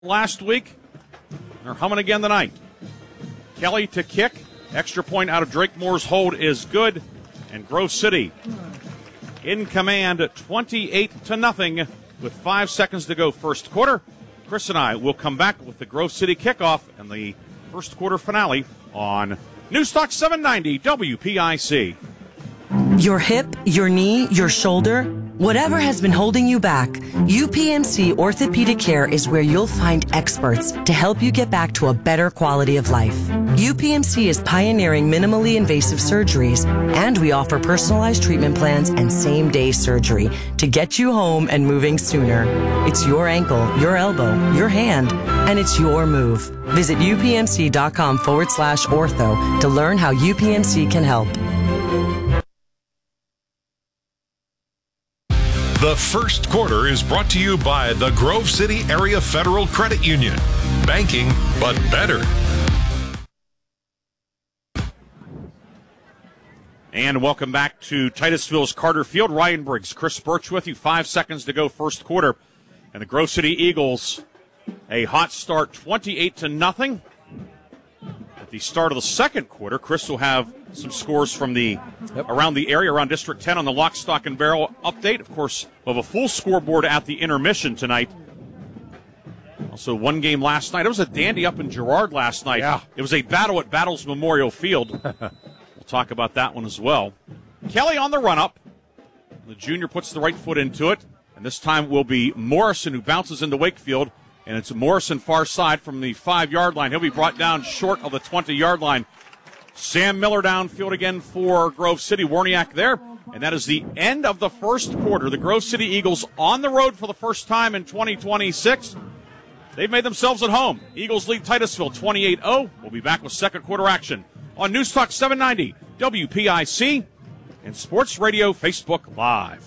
last week. They're humming again tonight. Kelly to kick. Extra point out of Drake Moore's hold is good. And Grove City in command 28-0 with 5 seconds to go first quarter. Chris and I will come back with the Grove City kickoff and the first quarter finale on News Talk 790 WPIC. Your hip, your knee, your shoulder, whatever has been holding you back, UPMC Orthopedic Care is where you'll find experts to help you get back to a better quality of life. UPMC is pioneering minimally invasive surgeries, and we offer personalized treatment plans and same-day surgery to get you home and moving sooner. It's your ankle, your elbow, your hand, and it's your move. Visit upmc.com/ortho to learn how UPMC can help. The first quarter is brought to you by the Grove City Area Federal Credit Union. Banking, but better. And welcome back to Titusville's Carter Field. Ryan Briggs, Chris Birch with you. 5 seconds to go first quarter. And the Grove City Eagles, a hot start, 28-0. At the start of the second quarter, Chris will have some scores from the around the area, around District 10 on the Lock, Stock, and Barrel update. Of course, we'll have a full scoreboard at the intermission tonight. Also, one game last night. It was a dandy up in Girard last night. Yeah. It was a battle at Battles Memorial Field. We'll talk about that one as well. Kelly on the run-up. The junior puts the right foot into it. And this time will be Morrison who bounces into Wakefield. And it's Morrison far side from the 5-yard line. He'll be brought down short of the 20-yard line. Sam Miller downfield again for Grove City. Warniak there. And that is the end of the first quarter. The Grove City Eagles on the road for the first time in 2026. They've made themselves at home. Eagles lead Titusville 28-0. We'll be back with second quarter action on News Talk 790 WPIC and Sports Radio Facebook Live.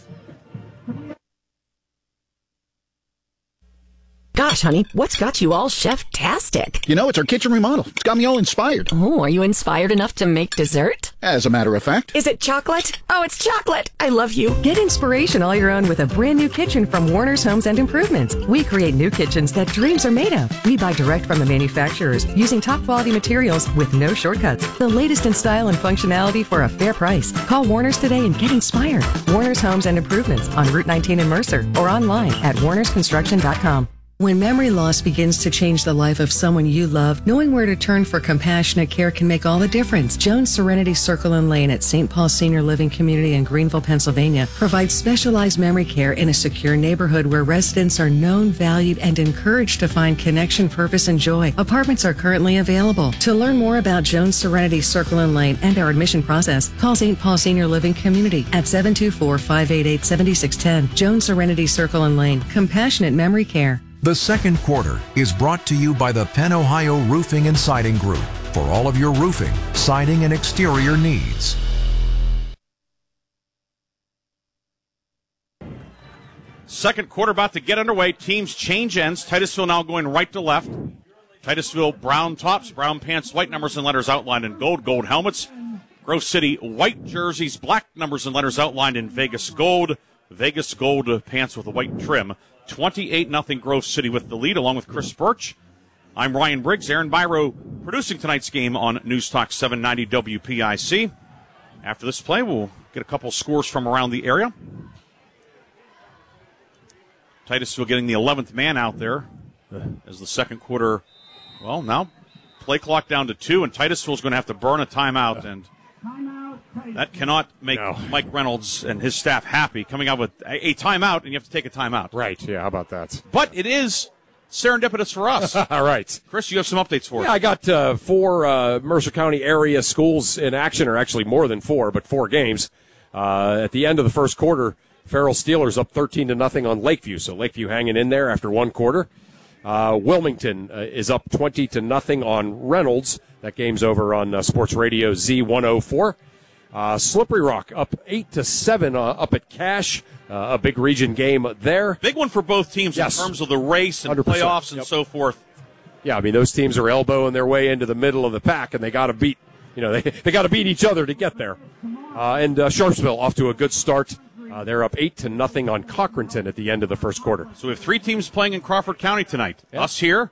Gosh, honey, what's got you all chef-tastic? You know, it's our kitchen remodel. It's got me all inspired. Oh, are you inspired enough to make dessert? As a matter of fact. Is it chocolate? Oh, it's chocolate. I love you. Get inspiration all your own with a brand new kitchen from Warner's Homes and Improvements. We create new kitchens that dreams are made of. We buy direct from the manufacturers using top quality materials with no shortcuts. The latest in style and functionality for a fair price. Call Warner's today and get inspired. Warner's Homes and Improvements on Route 19 in Mercer or online at warnersconstruction.com. When memory loss begins to change the life of someone you love, knowing where to turn for compassionate care can make all the difference. Jones Serenity Circle and Lane at St. Paul Senior Living Community in Greenville, Pennsylvania provides specialized memory care in a secure neighborhood where residents are known, valued, and encouraged to find connection, purpose, and joy. Apartments are currently available. To learn more about Jones Serenity Circle and Lane and our admission process, call St. Paul Senior Living Community at 724-588-7610. Jones Serenity Circle and Lane. Compassionate memory care. The second quarter is brought to you by the Penn Ohio Roofing and Siding Group for all of your roofing, siding, and exterior needs. Second quarter about to get underway. Teams change ends. Titusville now going right to left. Titusville brown tops, brown pants, white numbers and letters outlined in gold, gold helmets. Grove City white jerseys, black numbers and letters outlined in Vegas gold pants with a white trim. 28-0 Grove City with the lead, along with Chris Birch. I'm Ryan Briggs. Aaron Byro producing tonight's game on News Talk 790 WPIC. After this play, we'll get a couple scores from around the area. Titusville getting the 11th man out there as the second quarter, well, now play clock down to 2, and Titusville's going to have to burn a timeout, and that cannot make Mike Reynolds and his staff happy, coming out with a timeout, and you have to take a timeout. Right, yeah, how about that? But it is serendipitous for us. All right. Chris, you have some updates for us. Yeah, I got 4 Mercer County area schools in action, or actually more than 4, but 4 games. At the end of the first quarter, Farrell Steelers up 13-0 on Lakeview, so Lakeview hanging in there after one quarter. Wilmington is up 20-0 on Reynolds. That game's over on Sports Radio Z104. Slippery Rock up 8-7 up at Cache. A big region game there. Big one for both teams in terms of the race and 100%. Playoffs and so forth. Yeah, I mean, those teams are elbowing their way into the middle of the pack, and they got to beat, they got to beat each other to get there. And Sharpsville off to a good start. They're up 8-0 on Cochranton at the end of the first quarter. So we have 3 teams playing in Crawford County tonight. Us here,